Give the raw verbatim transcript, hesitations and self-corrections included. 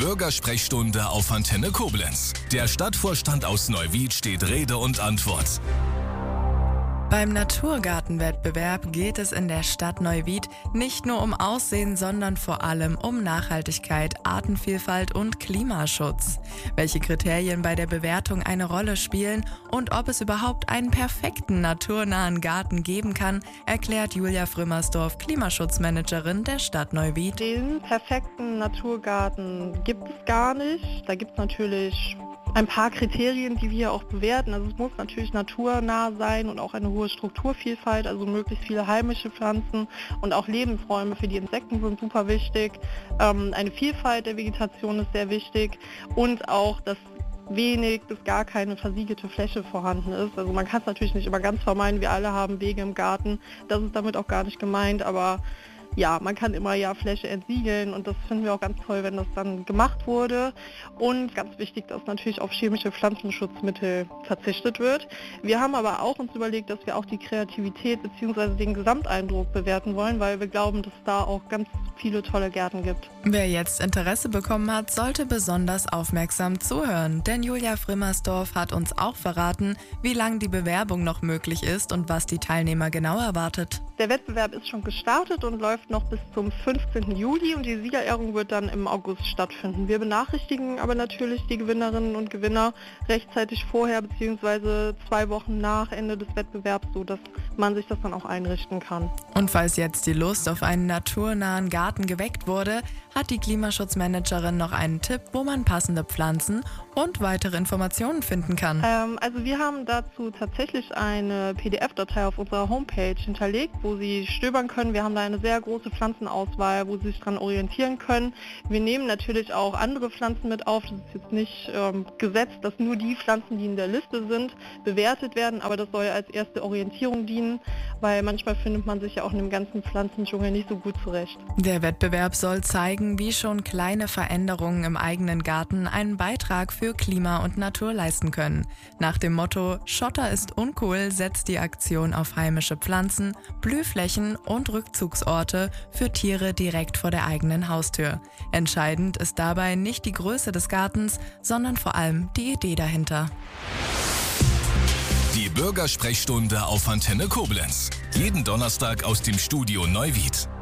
Bürgersprechstunde auf Antenne Koblenz. Der Stadtvorstand aus Neuwied steht Rede und Antwort. Beim Naturgartenwettbewerb geht es in der Stadt Neuwied nicht nur um Aussehen, sondern vor allem um Nachhaltigkeit, Artenvielfalt und Klimaschutz. Welche Kriterien bei der Bewertung eine Rolle spielen und ob es überhaupt einen perfekten naturnahen Garten geben kann, erklärt Julia Frümmersdorf, Klimaschutzmanagerin der Stadt Neuwied. Den perfekten Naturgarten gibt es gar nicht. Da gibt es natürlich ein paar Kriterien, die wir auch bewerten. Also es muss natürlich naturnah sein und auch eine hohe Strukturvielfalt, also möglichst viele heimische Pflanzen und auch Lebensräume für die Insekten sind super wichtig. Ähm, eine Vielfalt der Vegetation ist sehr wichtig und auch das wenig bis gar keine versiegelte Fläche vorhanden ist. Also man kann es natürlich nicht immer ganz vermeiden, wir alle haben Wege im Garten, das ist damit auch gar nicht gemeint, aber ja, man kann immer ja Fläche entsiegeln und das finden wir auch ganz toll, wenn das dann gemacht wurde. Und ganz wichtig, dass natürlich auf chemische Pflanzenschutzmittel verzichtet wird. Wir haben aber auch uns überlegt, dass wir auch die Kreativität bzw. den Gesamteindruck bewerten wollen, weil wir glauben, dass es da auch ganz viele tolle Gärten gibt. Wer jetzt Interesse bekommen hat, sollte besonders aufmerksam zuhören, denn Julia Frümmersdorf hat uns auch verraten, wie lange die Bewerbung noch möglich ist und was die Teilnehmer genau erwartet. Der Wettbewerb ist schon gestartet und läuft noch bis zum fünfzehnten Juli und die Siegerehrung wird dann im August stattfinden. Wir benachrichtigen aber natürlich die Gewinnerinnen und Gewinner rechtzeitig vorher bzw. zwei Wochen nach Ende des Wettbewerbs, sodass man sich das dann auch einrichten kann. Und falls jetzt die Lust auf einen naturnahen Garten geweckt wurde, hat die Klimaschutzmanagerin noch einen Tipp, wo man passende Pflanzen und weitere Informationen finden kann. Ähm, also wir haben dazu tatsächlich eine P D F-Datei auf unserer Homepage hinterlegt, wo Sie stöbern können. Wir haben da eine sehr große Pflanzenauswahl, wo Sie sich dran orientieren können. Wir nehmen natürlich auch andere Pflanzen mit auf. Das ist jetzt nicht ähm, gesetzt, dass nur die Pflanzen, die in der Liste sind, bewertet werden, aber das soll als erste Orientierung dienen, weil manchmal findet man sich ja auch in dem ganzen Pflanzendschungel nicht so gut zurecht. Der Wettbewerb soll zeigen, wie schon kleine Veränderungen im eigenen Garten einen Beitrag für Klima und Natur leisten können. Nach dem Motto Schotter ist uncool setzt die Aktion auf heimische Pflanzen, Blühflächen und Rückzugsorte für Tiere direkt vor der eigenen Haustür. Entscheidend ist dabei nicht die Größe des Gartens, sondern vor allem die Idee dahinter. Die Bürgersprechstunde auf Antenne Koblenz. Jeden Donnerstag aus dem Studio Neuwied.